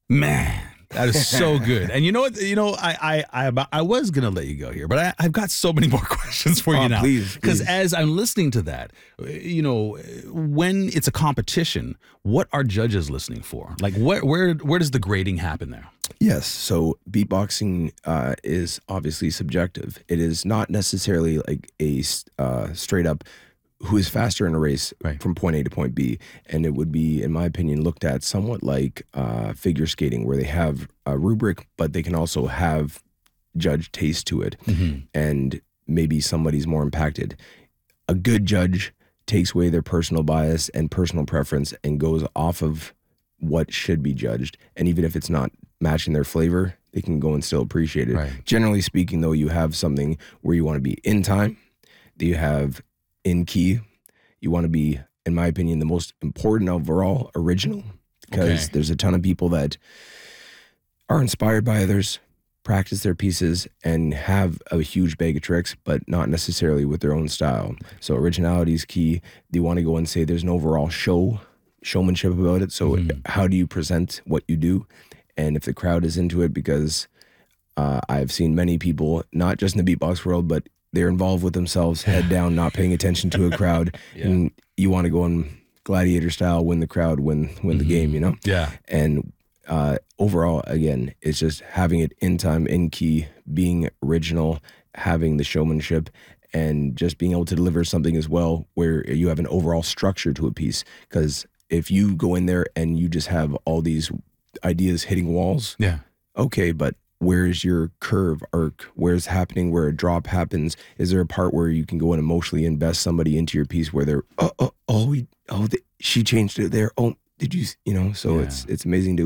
Man, that is so good. And you know what? You know, I was gonna let you go here, but I've got so many more questions for you now. Please. Because as I'm listening to that, you know, when it's a competition, what are judges listening for? Like, where does the grading happen there? Yes. So beatboxing is obviously subjective. It is not necessarily like a straight up who is faster in a race from point A to point B. And it would be, in my opinion, looked at somewhat like figure skating, where they have a rubric, but they can also have judge taste to it. And maybe somebody's more impacted. A good judge takes away their personal bias and personal preference and goes off of what should be judged. And even if it's not matching their flavor, they can go and still appreciate it. Generally speaking, though, you have something where you want to be in time, that you have in key. You want to be, in my opinion, the most important overall, original, because there's a ton of people that are inspired by others, practice their pieces, and have a huge bag of tricks, but not necessarily with their own style. So originality is key. You want to go and say there's an overall showmanship about it. So how do you present what you do? And if the crowd is into it, because I've seen many people, not just in the beatbox world, but they're involved with themselves, head down, not paying attention to a crowd. And you want to go in gladiator style, win the crowd, win the game, you know? And overall, again, it's just having it in time, in key, being original, having the showmanship, and just being able to deliver something as well where you have an overall structure to a piece. Because if you go in there and you just have all these ideas hitting walls, okay, but where's your curve arc? Where's happening where a drop happens? Is there a part where you can go and emotionally invest somebody into your piece where they're she changed it there, oh, did you know? So it's amazing to